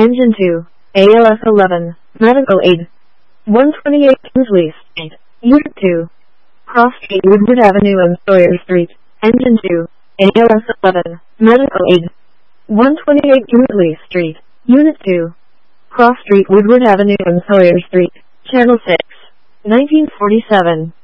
Engine 2, ALS 11, Medical Aid. 128 Kingsley Street, Unit 2. Cross Street, Woodward Avenue and Sawyer Street. Engine 2, ALS 11, Medical Aid. 128 Kingsley Street, Unit 2. Cross Street, Woodward Avenue and Sawyer Street. Channel 6, 1947.